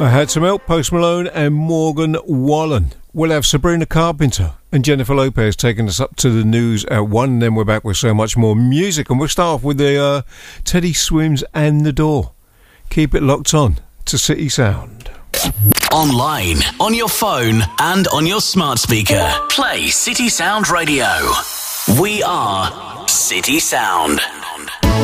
I had some help, Post Malone and Morgan Wallen. We'll have Sabrina Carpenter and Jennifer Lopez taking us up to the news at 1, and then we're back with so much more music. And we'll start off with the Teddy Swims and The Door. Keep it locked on to City Sound. Online, on your phone and on your smart speaker. Play City Sound Radio. We are City Sound.